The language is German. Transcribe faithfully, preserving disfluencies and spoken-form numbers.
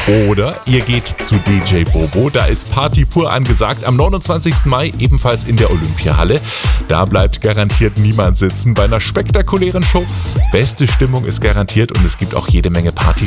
Oder ihr geht zu D J Bobo, da ist Party pur angesagt am neunundzwanzigsten Mai, ebenfalls in der Olympiahalle. Da bleibt garantiert niemand sitzen bei einer spektakulären Show. Beste Stimmung ist garantiert und es gibt auch jede Menge Party